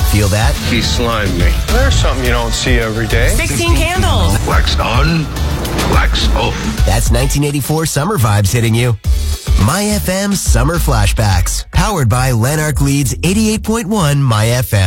Feel that? He slimed me. There's something you don't see every day. 16 candles. Wax on, wax off. That's 1984 summer vibes hitting you. My FM Summer Flashbacks. Powered by Lanark Leeds 88.1 My FM.